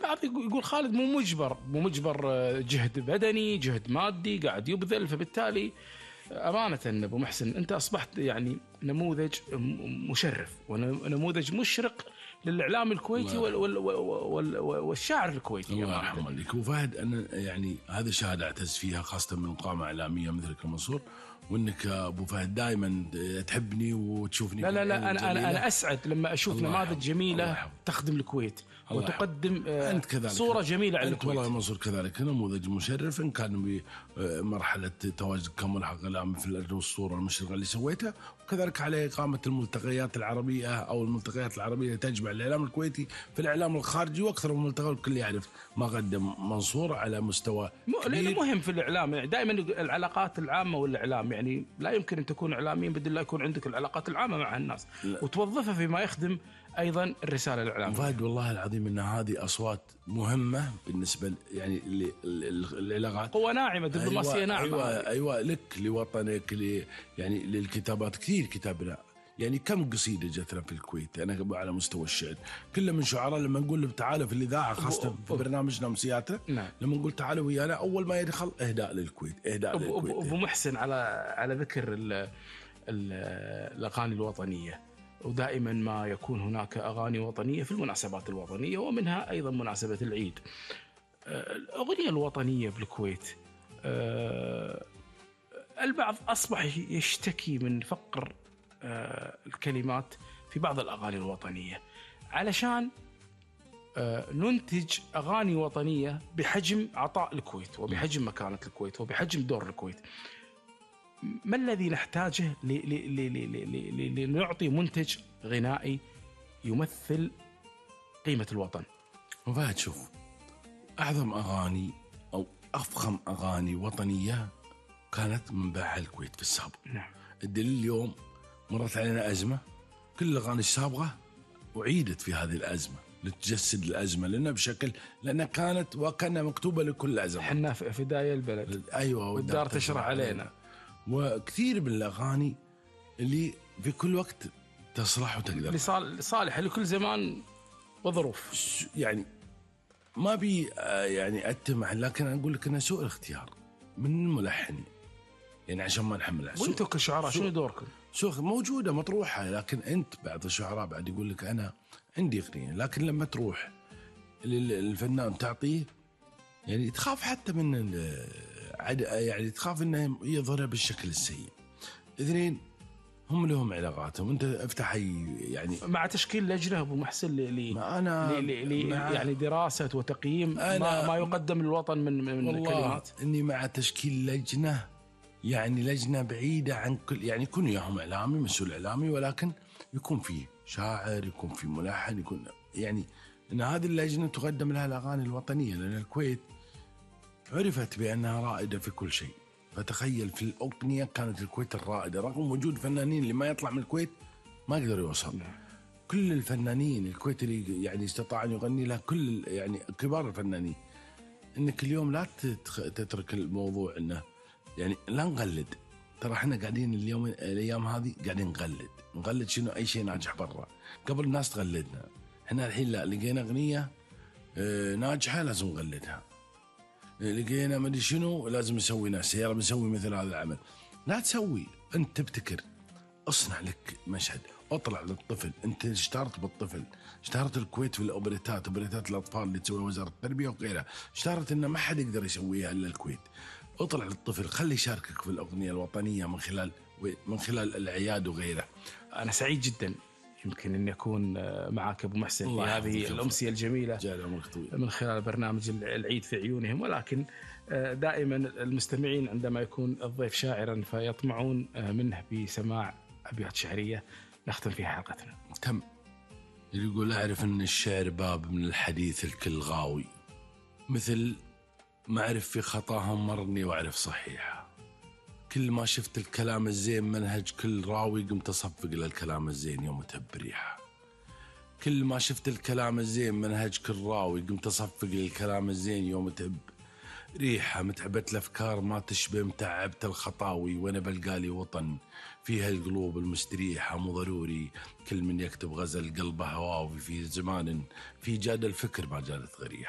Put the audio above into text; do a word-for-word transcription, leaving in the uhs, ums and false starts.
البعض يقول خالد مو مجبر مو مجبر جهد بدني جهد مادي قاعد يبذل، فبالتالي أمانة أبو محسن أنت أصبحت يعني نموذج مشرف ونموذج مشرق للإعلام الكويتي وال وال وال والشاعر الكويتي. الله يرحمه لك. وفهد أنا يعني هذه شهادة أعتز فيها خاصة من قامة إعلامية مثلك منصور، وإنك أبو فهد دائما تحبني وتشوفني. لا لا لا أنا أنا أنا أسعد لما أشوف نماذج جميلة تخدم الكويت وتقدم أنت كذلك صورة جميلة على الكويت. والله منصور كذلك نموذج مشرف، إن كان بمرحلة تواجد كملحق إعلامي في الأجر والصورة المشرقة اللي سويتها، وكذلك على إقامة الملتقيات العربية أو الملتقيات العربية تجمع الإعلام الكويتي في الإعلام الخارجي، وأكثر من ملتقى الكل يعرف ما قدم منصور على مستوى كبير. مهم في الإعلام يعني دائما العلاقات العامة والإعلام، يعني لا يمكن أن تكون إعلاميا بدل لا يكون عندك العلاقات العامة مع الناس لا. وتوظفها فيما يخدم أيضا الرسالة الإعلامية. فهد والله العظيم أن هذه أصوات مهمة بالنسبة يعني للعلاقات، قوة ناعمة دبلوماسية أيوة ناعمة. أيوة, أيوة لك لوطنك لي يعني للكتابات كثير كتابنا، يعني كم قصيدة جتنا في الكويت أنا على مستوى الشعر كل من شعراء لما نقول تعالوا في الإذاعة خاصة في برنامجنا مسياتنا نعم. لما نقول تعالوا ويانا أول ما يدخل إهداء للكويت إهداء أبو للكويت. أبو محسن على على ذكر ال ال الأغاني الوطنية، ودائما ما يكون هناك أغاني وطنية في المناسبات الوطنية ومنها أيضا مناسبة العيد. الأغنية الوطنية بالكويت البعض أصبح يشتكي من فقر الكلمات في بعض الأغاني الوطنية، علشان ننتج أغاني وطنية بحجم عطاء الكويت وبحجم مكانة الكويت وبحجم دور الكويت. ما الذي نحتاجه لنعطي منتج غنائي يمثل قيمة الوطن؟ وفهد شوف، أعظم أغاني أو أفخم أغاني وطنية كانت من باع الكويت في السابق. نعم. الدليل اليوم مرت علينا أزمة، كل الأغاني السابقة أعيدت في هذه الأزمة لتجسد الأزمة لأنها بشكل لأنها كانت وكانها مكتوبة لكل أزمة. حنا في داية البلد أيوة والدار تشرح علينا. وكثير من الأغاني اللي في كل وقت تصلح وتقدر لصالح لكل زمان وظروف. يعني ما بي يعني أتمع، لكن أقول لك أنا سوء الاختيار من الملحنين، يعني عشان ما نحمل. وانتوا كشعراء شنو دوركم؟ سوء موجودة مطروحة، لكن أنت بعض الشعراء بعد يقول لك أنا عندي أغنية، لكن لما تروح للفنان تعطيه يعني تخاف حتى من يعني تخاف إنه يظهر بالشكل السيء. اثنين هم لهم علاقاتهم، أنت افتح يعني مع تشكيل لجنة أبو محسن لي ما أنا لي لي يعني دراسة وتقييم ما, ما يقدم للوطن من من كلمات. إني مع تشكيل لجنة، يعني لجنة بعيدة عن كل يعني يكون ياهم إعلامي مسؤول إعلامي، ولكن يكون فيه شاعر يكون فيه ملحن يكون يعني إن هذه اللجنة تقدم لها الأغاني الوطنية، لأن الكويت عرفت بأنها رائدة في كل شيء. فتخيل في الأغنية كانت الكويت الرائدة رغم وجود فنانين اللي ما يطلع من الكويت ما يقدر يوصل. كل الفنانين الكويت اللي يعني استطاع أن يغني له كل يعني كبار الفنانين. إنك اليوم لا تترك الموضوع إنه يعني لا نقلد، ترى احنا قاعدين اليوم الايام هذه قاعدين نقلد نقلد شنو اي شيء ناجح برا، قبل الناس تقلدنا، احنا الحين لا لقينا اغنيه اه ناجحه لازم نقلدها، لقينا ما ادري شنو لازم نسوي ناس يلا بنسوي مثل هذا العمل. لا تسوي، انت تبتكر، اصنع لك مشهد، اطلع للطفل. انت اشتهرت بالطفل، اشتهرت الكويت في الاوبريتات، اوبريتات الاطفال اللي تسويها وزاره التربيه وغيرها، اشتهرت ان ما حد يقدر يسويها الا الكويت. اطلع للطفل، خلي يشاركك في الأغنية الوطنية من خلال من خلال الأعياد وغيرها. أنا سعيد جدا يمكن أن يكون معك أبو محسن في هذه الأمسية الجميلة من خلال برنامج العيد في عيونهم، ولكن دائما المستمعين عندما يكون الضيف شاعرا فيطمعون منه بسماع أبيات شعرية نختم فيها حلقتنا. تم. يقول أعرف أن الشعر باب من الحديث الكل غاوي، مثل ما أعرف في خطاهم مرني وأعرف صحيحة، كل ما شفت الكلام الزين منهج كل راوي قمت أصفق للكلام الزين يوم تهب ريحة، كل ما شفت الكلام الزين منهج كل راوي قمت أصفق للكلام الزين يوم تهب ريحة، متعبت الأفكار ما تشبه متعبت الخطاوي، وأنا بلقالي وطن فيها القلوب المستريحة، مو ضروري كل من يكتب غزل قلبه هواوي في زمان في جاد الفكر ما جادت غريحة.